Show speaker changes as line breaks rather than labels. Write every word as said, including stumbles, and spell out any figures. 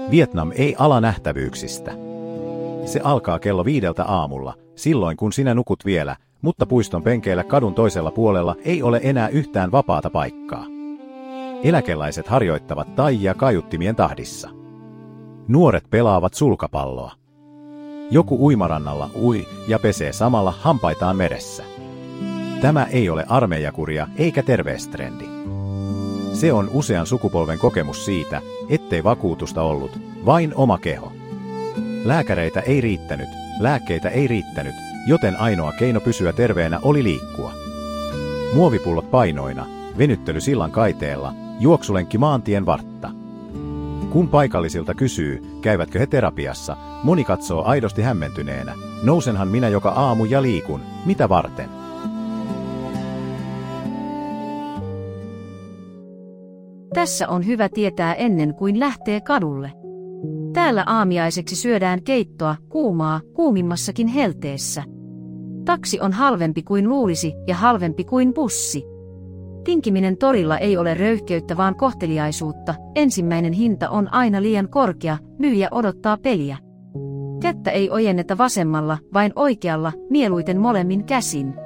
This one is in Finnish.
Vietnam ei ala nähtävyyksistä. Se alkaa kello viideltä aamulla, silloin kun sinä nukut vielä, mutta puiston penkeillä kadun toisella puolella ei ole enää yhtään vapaata paikkaa. Eläkeläiset harjoittavat taijia kaiuttimien tahdissa. Nuoret pelaavat sulkapalloa. Joku uimarannalla ui ja pesee samalla hampaitaan meressä. Tämä ei ole armeijakuria eikä terveestrendi. Se on usean sukupolven kokemus siitä, ettei vakuutusta ollut, vain oma keho. Lääkäreitä ei riittänyt, lääkkeitä ei riittänyt, joten ainoa keino pysyä terveenä oli liikkua. Muovipullot painoina, venyttely sillan kaiteella, juoksulenkki maantien vartta. Kun paikallisilta kysyy, käyvätkö he terapiassa, moni katsoo aidosti hämmentyneenä. Nousenhan minä joka aamu ja liikun, mitä varten?
Tässä on hyvä tietää ennen kuin lähtee kadulle. Täällä aamiaiseksi syödään keittoa, kuumaa, kuumimmassakin helteessä. Taksi on halvempi kuin luulisi ja halvempi kuin bussi. Tinkiminen torilla ei ole röyhkeyttä vaan kohteliaisuutta, ensimmäinen hinta on aina liian korkea, myyjä odottaa peliä. Kättä ei ojenneta vasemmalla, vain oikealla, mieluiten molemmin käsin.